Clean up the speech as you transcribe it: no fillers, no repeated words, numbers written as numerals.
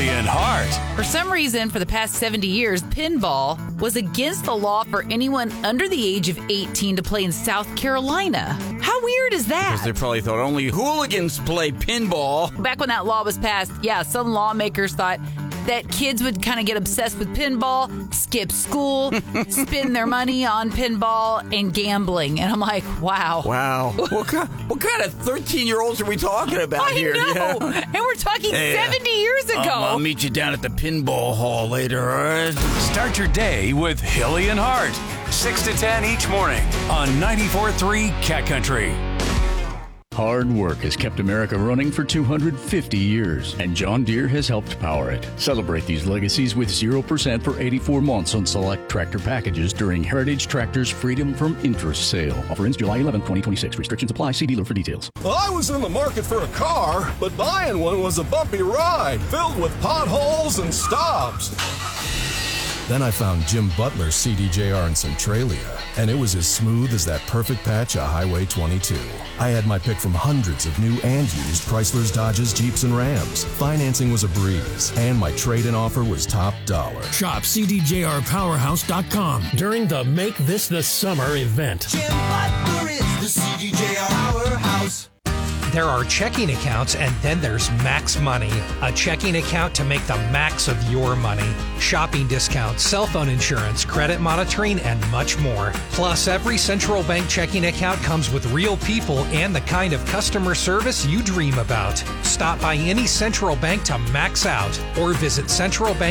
Hilly and Hart. For some reason, for the past 70 years, pinball was against the law for anyone under the age of 18 to play in South Carolina. How weird is that? Because they probably thought only hooligans play pinball. Back when that law was passed, some lawmakers thought that kids would kind of get obsessed with pinball, skip school, spend their money on pinball and gambling. And I'm like, wow. Wow. What kind of 13-year-olds are we talking about here? I know. Yeah. And we're talking 70 years ago. I'll meet you down at the pinball hall later, all right? Start your day with Hilly and Hart. 6 to 10 each morning on 94.3 Cat Country. Hard work has kept America running for 250 years, and John Deere has helped power it. Celebrate these legacies with 0% for 84 months on select tractor packages during Heritage Tractor's Freedom from Interest sale. Offer ends July 11, 2026. Restrictions apply. See dealer for details. Well, I was in the market for a car, but buying one was a bumpy ride, filled with potholes and stops. Then I found Jim Butler's CDJR in Centralia, and it was as smooth as that perfect patch of Highway 22. I had my pick from hundreds of new and used Chryslers, Dodges, Jeeps, and Rams. Financing was a breeze, and my trade-in offer was top dollar. Shop CDJRPowerhouse.com during the Make This the Summer event. Jim Butler is the CDJR Powerhouse. There are checking accounts, and then there's Max Money, a checking account to make the max of your money. Shopping discounts, cell phone insurance, credit monitoring, and much more. Plus, every central bank checking account comes with real people and the kind of customer service you dream about. Stop by any central bank to max out, or visit Central Bank